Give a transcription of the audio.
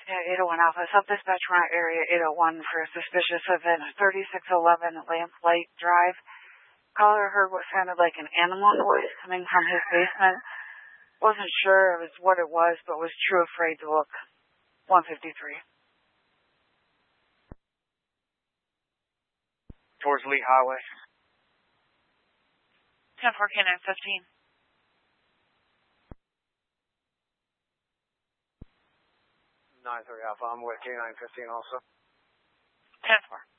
Yeah, 801 Alpha. Self-dispatch around area 801 for a suspicious event. 3611 Lamplight Drive. Caller heard what sounded like an animal noise coming from his basement. Wasn't sure it was what it was, but was too afraid to look. 153. Towards Lee Highway. 10-4 K9 15. 9-3 Alpha. I'm with K9 15 also. 10-4.